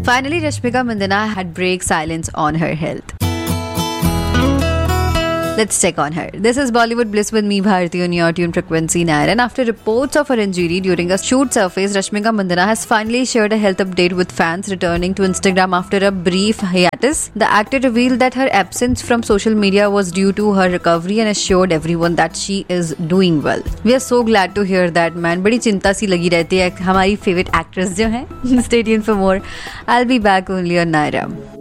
Finally, Rashmika Mandanna had break silence on her health. Let's check on her. This is Bollywood Bliss with me, Bharti, on your tune frequency 9. And after reports of her injury during a shoot surface, Rashmika Mandanna has finally shared a health update with fans, returning to Instagram after a brief hiatus. The actor revealed that her absence from social media was due to her recovery and assured everyone that she is doing well. We are so glad to hear that, man. बड़ी चिंता सी लगी रहती है हमारी favorite actress जो हैं. Stay tuned for more. I'll be back only on Naira.